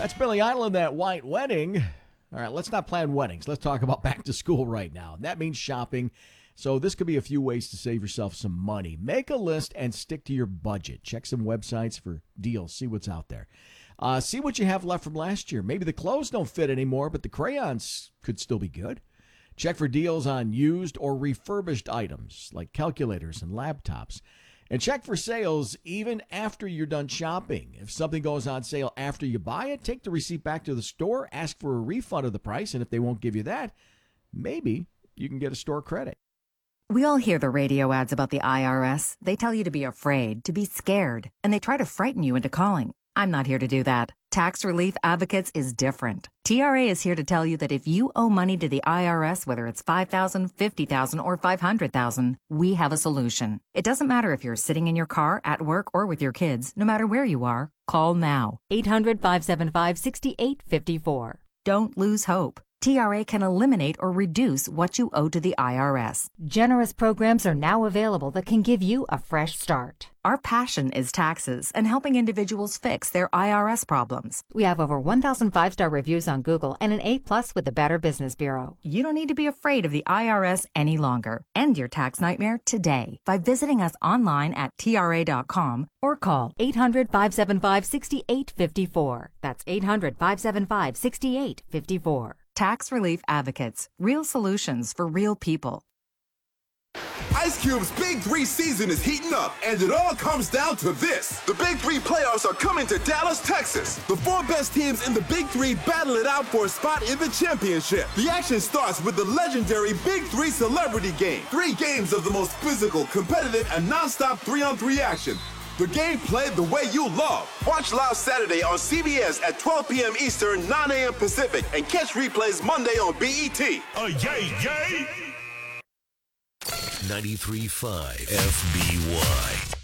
That's Billy Idol and That White Wedding. All right, let's not plan weddings. Let's talk about back to school right now. That means shopping. So this could be a few ways to save yourself some money. Make a list and stick to your budget. Check some websites for deals. See what's out there. See what you have left from last year. Maybe the clothes don't fit anymore, but the crayons could still be good. Check for deals on used or refurbished items like calculators and laptops. And check for sales even after you're done shopping. If something goes on sale after you buy it, take the receipt back to the store, ask for a refund of the price, and if they won't give you that, maybe you can get a store credit. We all hear the radio ads about the IRS. They tell you to be afraid, to be scared, and they try to frighten you into calling. I'm not here to do that. Tax Relief Advocates is different. TRA is here to tell you that if you owe money to the IRS, whether it's $5,000, $50,000, or $500,000, we have a solution. It doesn't matter if you're sitting in your car, at work, or with your kids. No matter where you are, call now. 800-575-6854. Don't lose hope. TRA can eliminate or reduce what you owe to the IRS. Generous programs are now available that can give you a fresh start. Our passion is taxes and helping individuals fix their IRS problems. We have over 1,000 5-star reviews on Google and an A+ with the Better Business Bureau. You don't need to be afraid of the IRS any longer. End your tax nightmare today by visiting us online at TRA.com or call 800-575-6854. That's 800-575-6854. Tax Relief Advocates. Real solutions for real people. Ice Cube's Big Three season is heating up, and it all comes down to this. The Big Three playoffs are coming to Dallas, Texas. The 4 best teams in the Big Three battle it out for a spot in the championship. The action starts with the legendary Big Three Celebrity Game. 3 games of the most physical, competitive, and non-stop 3-on-3 action. The game played the way you love. Watch live Saturday on CBS at 12 p.m. Eastern, 9 a.m. Pacific, and catch replays Monday on BET. Yay, yay! 93.5 FBY.